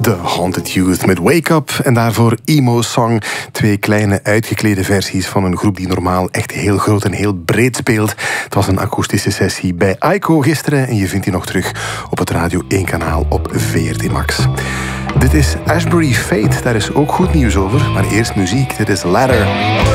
The Haunted Youth met Wake Up en daarvoor Emo Song. 2 kleine uitgeklede versies van een groep die normaal echt heel groot en heel breed speelt. Het was een akoestische sessie bij Aiko gisteren en je vindt die nog terug op het Radio 1 kanaal op VRT Max. Dit is Ashbury Fate, daar is ook goed nieuws over, maar eerst muziek. Dit is Ladder.